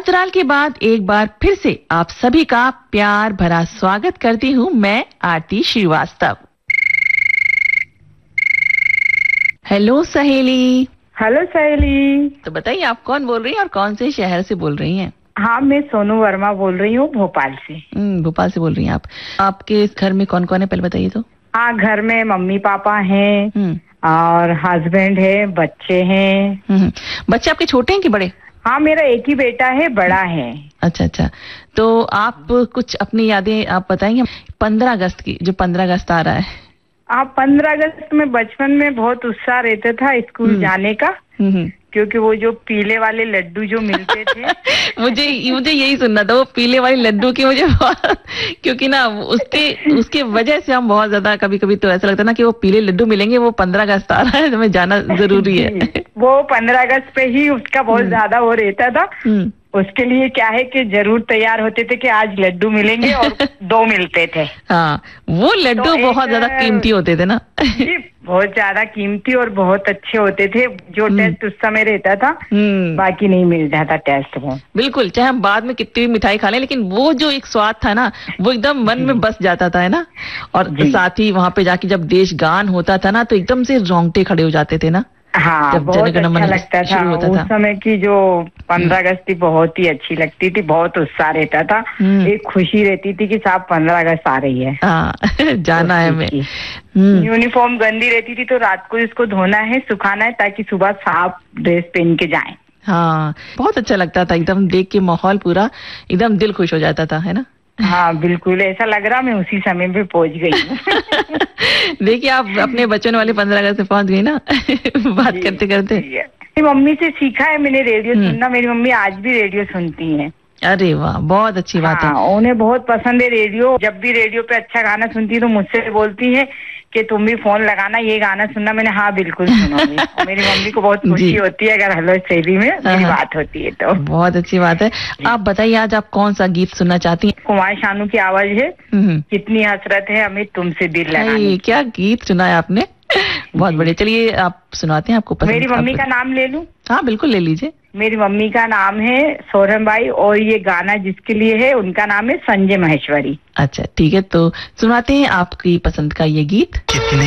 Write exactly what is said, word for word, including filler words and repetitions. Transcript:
अंतराल के बाद एक बार फिर से आप सभी का प्यार भरा स्वागत करती हूँ मैं आरती श्रीवास्तव। हेलो सहेली। हेलो सहेली। तो बताइए आप कौन बोल रही हैं और कौन से शहर से बोल रही हैं? हाँ, मैं सोनू वर्मा बोल रही हूँ भोपाल से। भोपाल से बोल रही हैं आप। आपके घर में कौन कौन है पहले बताइए तो। हाँ, घर में मम्मी पापा हैं और हस्बैंड है, बच्चे हैं। बच्चे आपके छोटे हैं कि बड़े? हाँ, मेरा एक ही बेटा है, बड़ा है। अच्छा अच्छा, तो आप कुछ अपनी यादें आप बताएंगे पंद्रह अगस्त की, जो पंद्रह अगस्त आ रहा है। आप पंद्रह अगस्त में बचपन में बहुत उत्साह रहता था स्कूल जाने का, क्योंकि वो जो पीले वाले लड्डू जो मिलते थे मुझे मुझे यही सुनना था, वो पीले वाले लड्डू की मुझे क्योंकि ना उसके उसके वजह से हम बहुत ज्यादा कभी कभी तो ऐसा लगता है ना कि वो पीले लड्डू मिलेंगे, वो पंद्रह अगस्त आ रहा है, हमें जाना जरूरी है। वो पंद्रह अगस्त पे ही उसका बहुत ज्यादा वो रहता था। उसके लिए क्या है कि जरूर तैयार होते थे कि आज लड्डू मिलेंगे और दो मिलते थे। हाँ, वो लड्डू तो बहुत ज्यादा कीमती होते थे ना। जी, बहुत ज्यादा कीमती और बहुत अच्छे होते थे। जो टेस्ट उस समय रहता था बाकी नहीं मिलता था टेस्ट वो। बिल्कुल, चाहे हम बाद में कितनी भी मिठाई खा लें, लेकिन वो जो एक स्वाद था ना वो एकदम मन में बस जाता था, है ना। और साथ ही वहाँ पे जाके जब देश गान होता था ना तो एकदम से रोंगटे खड़े हो जाते थे ना। हाँ, बहुत अच्छा लगता था। उस समय की जो पंद्रह अगस्त थी बहुत ही अच्छी लगती थी, बहुत उत्साह रहता था, एक खुशी रहती थी कि साहब पंद्रह अगस्त आ रही है, हाँ, जाना है हमें। यूनिफॉर्म गंदी रहती थी तो रात को इसको धोना है, सुखाना है, ताकि सुबह साफ ड्रेस पहन के जाएं। हाँ, बहुत अच्छा लगता था, एकदम देख के माहौल पूरा एकदम दिल खुश हो जाता था, है ना। हाँ बिल्कुल, ऐसा लग रहा मैं उसी समय पे पहुंच गई हूँ। देखिए आप अपने बचपन वाले पंद्रह अगस्त से पहुंच गई ना। बात करते करते। मेरी मम्मी से सीखा है मैंने रेडियो सुनना। मेरी मम्मी आज भी रेडियो सुनती है। अरे वाह, बहुत अच्छी बात है। उन्हें बहुत पसंद है रेडियो। जब भी रेडियो पे अच्छा गाना सुनती है तो मुझसे बोलती है कि तुम भी फोन लगाना, ये गाना सुनना। मैंने हाँ बिल्कुल सुनूंगी। मेरी मम्मी को बहुत खुशी होती है अगर हेलो शैली में मेरी बात होती है तो। बहुत अच्छी बात है। आप बताइए आज आप कौन सा गीत सुनना चाहती हैं? कुमार शानू की आवाज है, कितनी हसरत है हमें तुमसे दिल लगाने। क्या गीत सुना है आपने, बहुत बढ़िया। चलिए आप सुनाते हैं, आपको पसंद। मेरी मम्मी का नाम ले लूं? हाँ बिल्कुल ले लीजिए। मेरी मम्मी का नाम है सोरम बाई और ये गाना जिसके लिए है उनका नाम है संजय महेश्वरी। अच्छा ठीक है, तो सुनाते हैं आपकी पसंद का ये गीत। कितने